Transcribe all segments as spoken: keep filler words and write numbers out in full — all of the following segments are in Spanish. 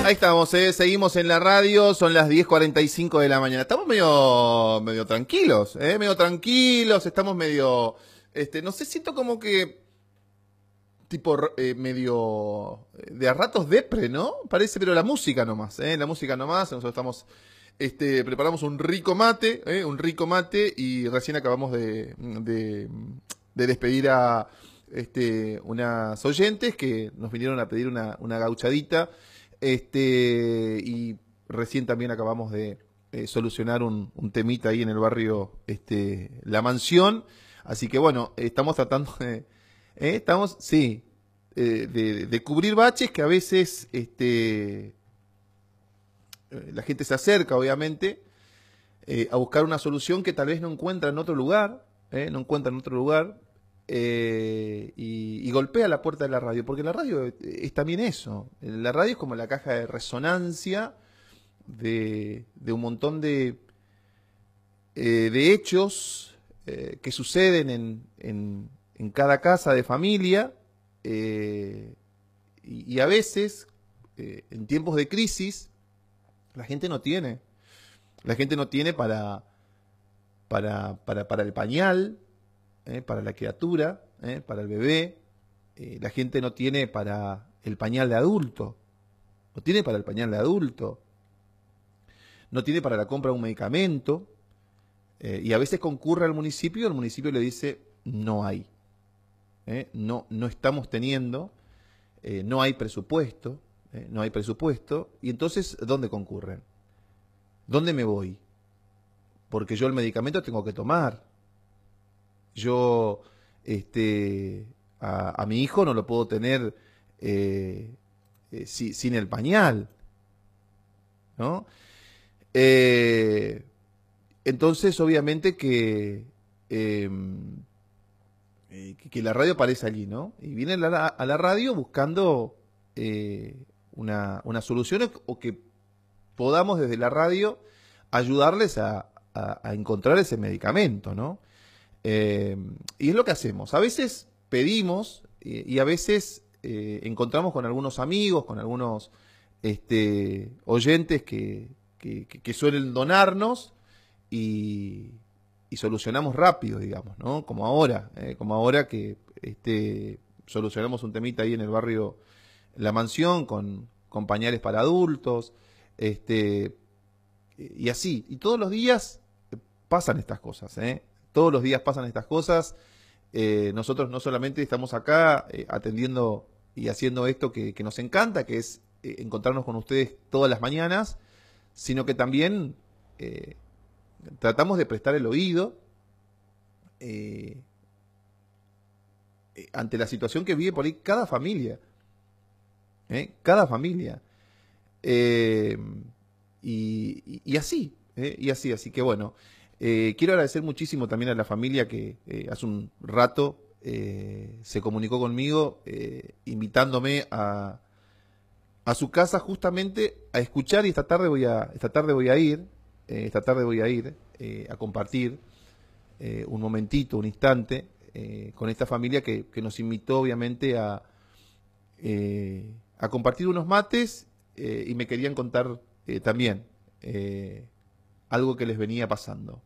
Ahí estamos, eh, seguimos en la radio, son las diez cuarenta y cinco de la mañana. Estamos medio, medio tranquilos, eh, medio tranquilos, estamos medio, este, no sé, siento como que, tipo, eh, medio, de a ratos depre, ¿no? Parece, pero la música nomás, eh, la música nomás, nosotros estamos, este, preparamos un rico mate, eh, un rico mate, y recién acabamos de, de, de despedir a, este, unas oyentes que nos vinieron a pedir una, una gauchadita. Este, y recién también acabamos de eh, solucionar un, un temita ahí en el barrio, este, La Mansión. Así que bueno, estamos tratando de, eh, estamos, sí, eh, de, de cubrir baches que a veces, este, eh, la gente se acerca, obviamente, eh, a buscar una solución que tal vez no encuentra en otro lugar, eh, no encuentra en otro lugar. Eh, y, y golpea la puerta de la radio, porque la radio es, es también eso. La radio es como la caja de resonancia de, de un montón de, eh, de hechos eh, que suceden en, en, en cada casa de familia, eh, y, y a veces, eh, en tiempos de crisis, la gente no tiene. La gente no tiene para, para, para, para el pañal, Eh, para la criatura, eh, para el bebé. Eh, la gente no tiene para el pañal de adulto, no tiene para el pañal de adulto, no tiene para la compra de un medicamento, eh, y a veces concurre al municipio, el municipio le dice no hay, eh, no, no estamos teniendo, eh, no hay presupuesto, eh, no hay presupuesto, y entonces ¿dónde concurren? ¿Dónde me voy? Porque yo el medicamento tengo que tomar. Yo, este, a, a mi hijo no lo puedo tener eh, eh, si, sin el pañal, ¿no? Eh, entonces, obviamente que, eh, eh, que, que la radio aparece allí, ¿no? Y viene a la, a la radio buscando eh, una, una solución, o que podamos desde la radio ayudarles a, a, a encontrar ese medicamento, ¿no? Eh, y es lo que hacemos. A veces pedimos, eh, y a veces eh, encontramos con algunos amigos, con algunos este, oyentes que, que, que suelen donarnos, y, y solucionamos rápido, digamos, ¿no? Como ahora, eh, como ahora que este, solucionamos un temita ahí en el barrio La Mansión con, con pañales para adultos, este, y así. Y todos los días pasan estas cosas, ¿eh? Todos los días pasan estas cosas. Eh, nosotros no solamente estamos acá eh, atendiendo y haciendo esto que, que nos encanta, que es eh, encontrarnos con ustedes todas las mañanas, sino que también eh, tratamos de prestar el oído eh, eh, ante la situación que vive por ahí cada familia. ¿eh? Cada familia. Eh, y, y, y así, ¿eh? y así, así que bueno. Eh, quiero agradecer muchísimo también a la familia que eh, hace un rato eh, se comunicó conmigo, eh, invitándome a, a su casa justamente a escuchar, y esta tarde voy a, esta tarde voy a ir, eh, esta tarde voy a ir eh, a compartir eh, un momentito, un instante eh, con esta familia que, que nos invitó obviamente a, eh, a compartir unos mates, eh, y me querían contar eh, también eh, algo que les venía pasando.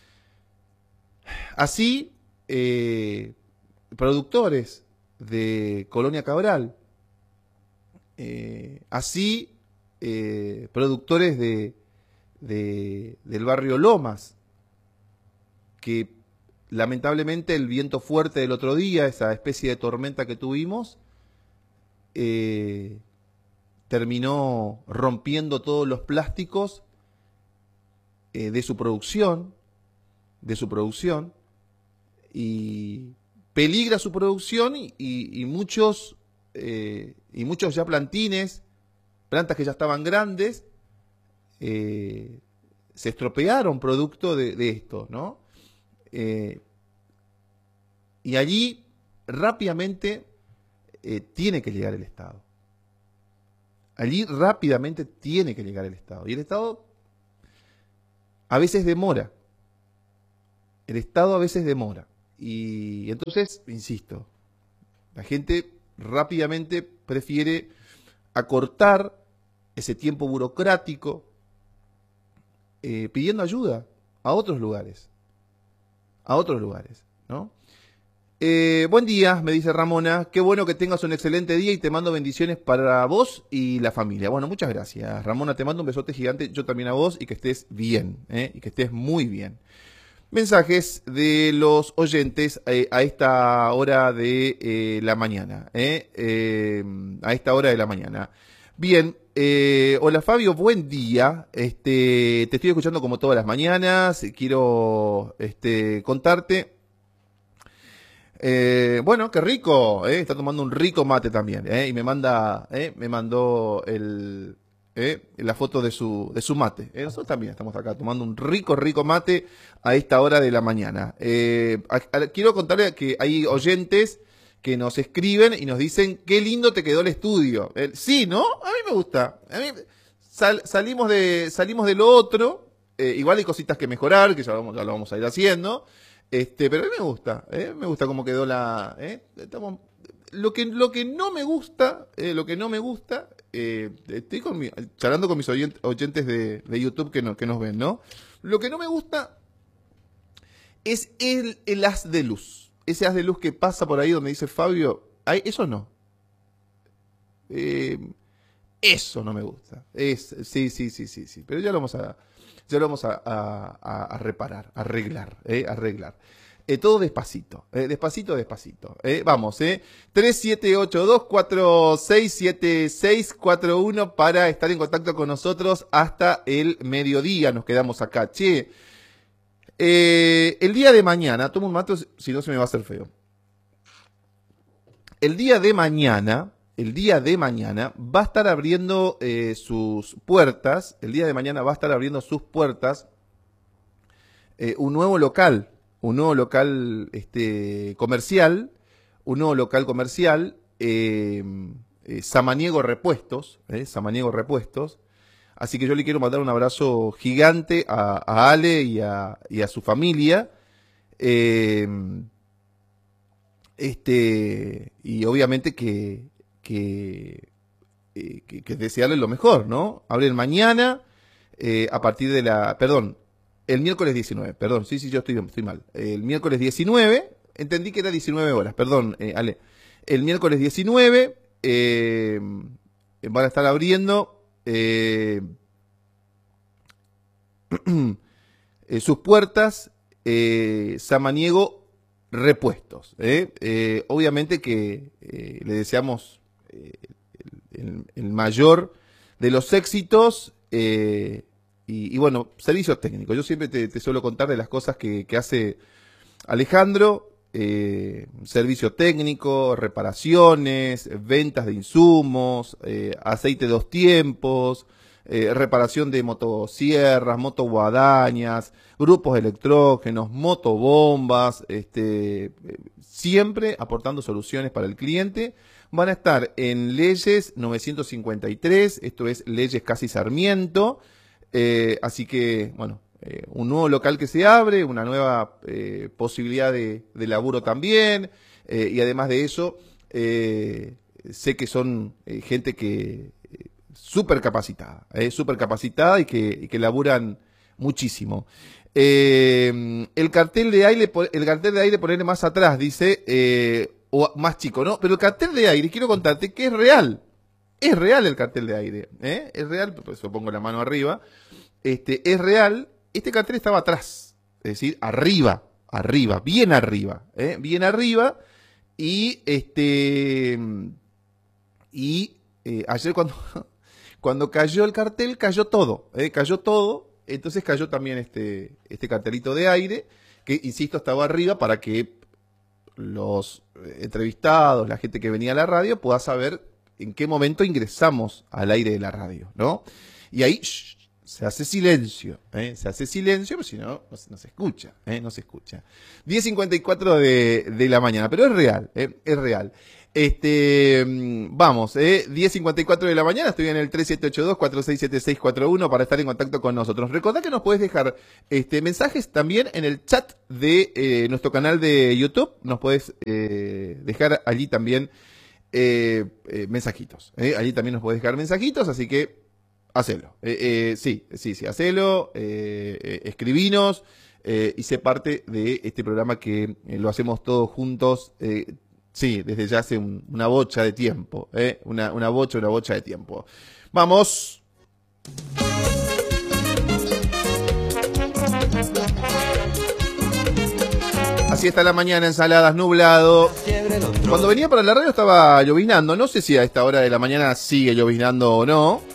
Así, eh, productores de Colonia Cabral, eh, así, eh, productores de, de, del barrio Lomas, que lamentablemente el viento fuerte del otro día, esa especie de tormenta que tuvimos, eh, terminó rompiendo todos los plásticos eh, de su producción, de su producción, y peligra su producción, y, y, y muchos eh, y muchos ya plantines, plantas que ya estaban grandes, eh, se estropearon producto de, de esto, ¿no? Eh, y allí rápidamente eh, tiene que llegar el Estado. Allí rápidamente tiene que llegar el Estado. Y el Estado a veces demora. El Estado a veces demora. Y entonces, insisto, la gente rápidamente prefiere acortar ese tiempo burocrático, eh, pidiendo ayuda a otros lugares, a otros lugares, ¿no? Eh, buen día, me dice Ramona, qué bueno que tengas un excelente día y te mando bendiciones para vos y la familia. Bueno, muchas gracias, Ramona, te mando un besote gigante, yo también a vos, y que estés bien, ¿eh? Y que estés muy bien. Mensajes de los oyentes eh, a esta hora de eh, la mañana, ¿eh? Eh, a esta hora de la mañana. Bien, eh, hola Fabio, buen día. Este, te estoy escuchando como todas las mañanas. Quiero este, contarte. Eh, bueno, qué rico, ¿eh? Está tomando un rico mate también, ¿eh? Y me manda, ¿eh? Me mandó el, ¿eh? la foto de su, de su mate. ¿eh? Nosotros también estamos acá tomando un rico, rico mate a esta hora de la mañana. Eh, a, a, quiero contarle que hay oyentes que nos escriben y nos dicen qué lindo te quedó el estudio. Eh, sí, ¿no? A mí me gusta. A mí, sal, salimos de, salimos de lo otro. Eh, igual hay cositas que mejorar, que ya, vamos, ya lo vamos a ir haciendo. Este, pero a mí me gusta, ¿eh? Me gusta cómo quedó la. ¿eh? Estamos, lo que lo que no me gusta, eh, lo que no me gusta, eh, estoy con mi, charlando con mis oyentes, oyentes de, de YouTube que, no, que nos ven, ¿no? Lo que no me gusta es el, el haz de luz, ese haz de luz que pasa por ahí donde dice Fabio, ay, eso no, eh, eso no me gusta, es, sí, sí, sí, sí, sí, pero ya lo vamos a Ya lo vamos a, a, a reparar, a arreglar, eh, arreglar. Eh, todo despacito, eh, despacito, despacito. Eh. Vamos, eh. tres siete ocho dos cuatro seis siete seis cuatro uno para estar en contacto con nosotros hasta el mediodía. Nos quedamos acá. Che, eh, el día de mañana, tomo un mato, si no se me va a hacer feo. El día de mañana... El día de mañana va a estar abriendo eh, sus puertas, el día de mañana va a estar abriendo sus puertas eh, un nuevo local, un nuevo local este, comercial, un nuevo local comercial, eh, eh, Samaniego Repuestos, eh, Samaniego Repuestos. Así que yo le quiero mandar un abrazo gigante a, a Ale y a, y a su familia. Eh, este, y obviamente que... Que, eh, que, que desearles lo mejor, ¿no? Abren mañana, eh, a partir de la, perdón, el miércoles diecinueve, perdón, sí, sí, yo estoy, estoy mal. El miércoles diecinueve, entendí que era diecinueve horas, perdón, eh, Ale. El miércoles diecinueve eh, van a estar abriendo eh, eh, sus puertas eh, Samaniego Repuestos. ¿eh? Eh, obviamente que eh, le deseamos El, el mayor de los éxitos eh, y, y bueno, servicios técnicos. Yo siempre te, te suelo contar de las cosas que, que hace Alejandro, eh, servicio técnico, reparaciones, ventas de insumos, eh, aceite dos tiempos, eh, reparación de motosierras, motoguadañas, grupos electrógenos, motobombas, este, siempre aportando soluciones para el cliente. Van a estar en Leyes novecientos cincuenta y tres, esto es Leyes Casi Sarmiento, eh, así que, bueno, eh, un nuevo local que se abre, una nueva eh, posibilidad de, de laburo también, eh, y además de eso, eh, sé que son eh, gente que eh, súper capacitada, eh, súper capacitada y que, y que laburan muchísimo. Eh, el cartel de aire, el cartel de aire ponerle más atrás, dice... Eh, o más chico, ¿no? Pero el cartel de aire, quiero contarte que es real. Es real el cartel de aire. ¿eh? Es real, por eso pongo la mano arriba. Este, es real. Este cartel estaba atrás. Es decir, arriba. Arriba. Bien arriba. ¿eh? Bien arriba. Y este. Y eh, ayer cuando, cuando cayó el cartel, cayó todo. ¿eh? Cayó todo. Entonces cayó también este, este cartelito de aire. Que, insisto, estaba arriba para que los entrevistados, la gente que venía a la radio, pueda saber en qué momento ingresamos al aire de la radio, ¿no? Y ahí shh, se hace silencio, ¿eh? Se hace silencio, pero si no, no, no se escucha, ¿eh? No se escucha. diez cincuenta y cuatro de, de la mañana, pero es real, ¿eh? Es real. Este, vamos, eh, diez cincuenta y cuatro de la mañana, estoy en el tres siete ocho dos cuatro seis siete seis cuatro uno para estar en contacto con nosotros. Recordá que nos podés dejar este, mensajes también en el chat de eh, nuestro canal de YouTube, nos podés eh, dejar allí también eh, eh, mensajitos, eh, allí también nos podés dejar mensajitos, así que Hacelo. Eh, eh, sí, sí, sí, hacelo. Eh, eh, escribinos. Eh, y sé parte de este programa que eh, lo hacemos todos juntos. Eh, sí, desde ya hace un, una bocha de tiempo. Eh, una, una bocha, una bocha de tiempo. Vamos. Así está la mañana, ensaladas, nublado. Cuando venía para la radio estaba lloviznando. No sé si a esta hora de la mañana sigue lloviznando o no.